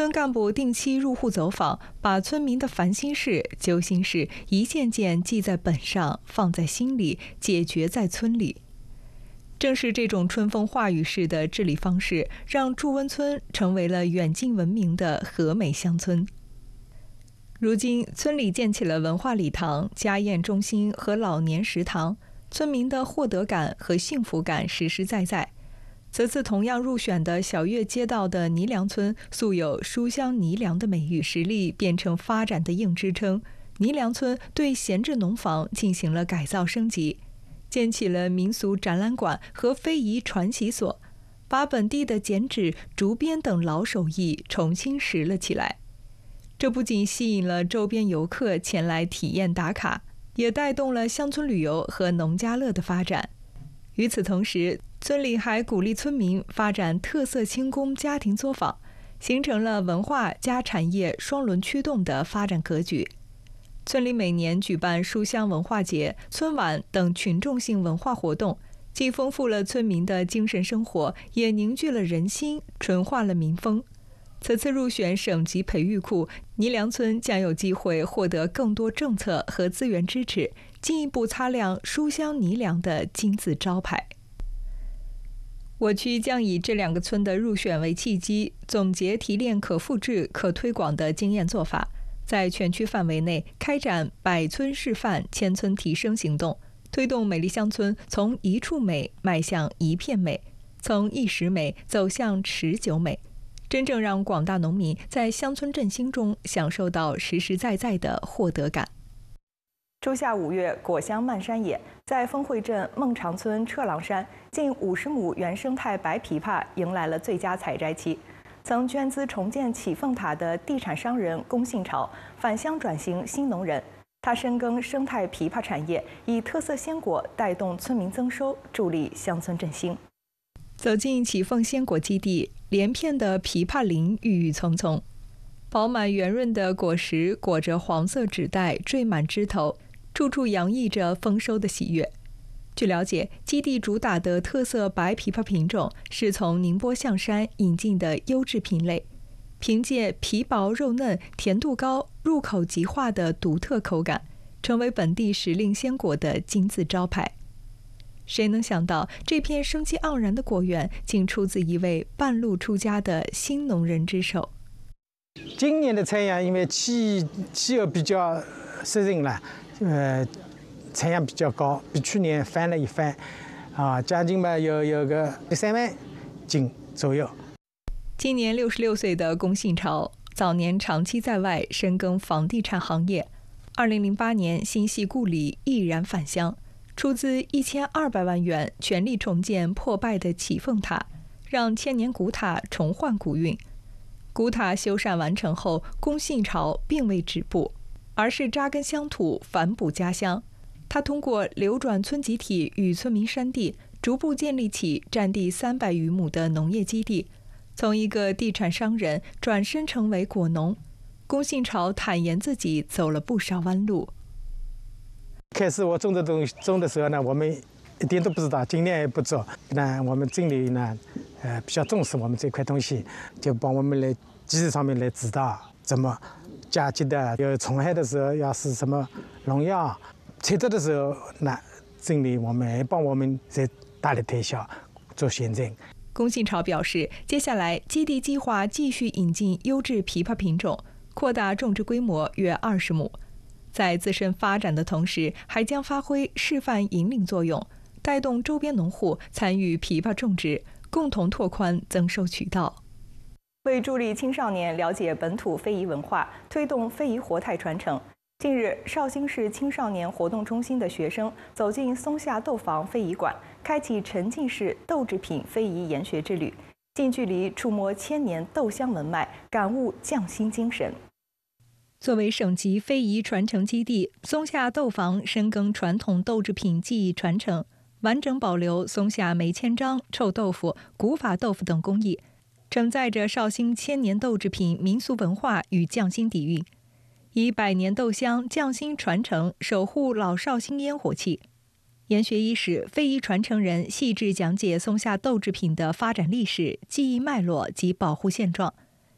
村干部定期入户走访，把村民的烦心事、揪心事一件件记在本上，放在心里，解决在村里。正是这种春风化雨式的治理方式，让祝温村成为了远近闻名的和美乡村。如今，村里建起了文化礼堂、家宴中心和老年食堂，村民的获得感和幸福感实实在在。此次同样入选的小月街道的泥梁村，素有书香泥梁的美誉，实力变成发展的硬支撑。泥梁村对闲置农房进行了改造升级，建起了民俗展览馆和非遗传习所，把本地的剪纸、竹编等老手艺重新拾了起来。这不仅吸引了周边游客前来体验打卡，也带动了乡村旅游和农家乐的发展。与此同时，村里还鼓励村民发展特色轻工家庭作坊，形成了文化加产业双轮驱动的发展格局。村里每年举办书香文化节、村晚等群众性文化活动，既丰富了村民的精神生活，也凝聚了人心，纯化了民风。此次入选省级培育库，泥梁村将有机会获得更多政策和资源支持，进一步擦亮书香泥梁的金字招牌。我区将以这2个村的入选为契机，总结提炼可复制、可推广的经验做法，在全区范围内开展百村示范、千村提升行动，推动美丽乡村从一处美迈向一片美，从一时美走向持久美，真正让广大农民在乡村振兴中享受到实实在在的获得感。初夏5月，果香漫山野，在丰汇镇孟长村车郎山，近50亩原生态白枇杷迎来了最佳采摘期。曾捐资重建启凤塔的地产商人龚信朝返乡转型新农人，他深耕生态枇杷产业，以特色鲜果带动村民增收，助力乡村振兴。走进启凤鲜果基地，连片的枇杷林郁郁葱葱，饱满圆润的果实裹着黄色纸袋缀满枝头，处处洋溢着丰收的喜悦。据了解，基地主打的特色白枇杷品种是从宁波象山引进的优质品类，凭借皮薄肉嫩、甜度高、入口即化的独特口感，成为本地时令鲜果的金字招牌。谁能想到，这片生机盎然的果园竟出自一位半路出家的新农人之手。 今年的采样，因为气候比较湿润了，产量比较高，比去年翻了一番，将近吧有个3万斤左右。 今年66岁的龚信朝，早年长期在外深耕房地产行业，2008年心系故里，毅然返乡，出资1200万元，全力重建破败的启凤塔，让千年古塔重焕古韵。古塔修缮完成后，龚信朝并未止步，而是扎根乡土，反哺家乡。他通过流转村集体与村民山地，逐步建立起占地300余亩的农业基地，从一个地产商人转身成为果农。龚信朝坦言自己走了不少弯路。 开始我种的时候呢，我们一点都不知道，尽量也不做。那我们经理呢，比较重视我们这块东西，就帮我们来技术上面来指导怎么嫁接的，有虫害的时候要是什么农药，采摘的时候，那经理我们还帮我们在大力推销做宣传。 龚信朝表示，接下来基地计划继续引进优质枇杷品种，扩大种植规模约20亩。在自身发展的同时，还将发挥示范引领作用，带动周边农户参与枇杷种植，共同拓宽增收渠道。为助力青少年了解本土非遗文化，推动非遗活态传承，近日，绍兴市青少年活动中心的学生走进松下豆坊非遗馆，开启沉浸式豆制品非遗研学之旅，近距离触摸千年豆香文脉，感悟匠心精神。作为省级非遗传承基地，松下豆坊深耕传统豆制品技艺传承，完整保留松下梅千张、臭豆腐、古法豆腐等工艺，承载着绍兴千年豆制品民俗文化与匠心底蕴，以百年豆香匠心传承守护老绍兴烟火气。研学伊始，非遗传承人细致讲解松下豆制品的发展历史、技艺脉络及保护现状，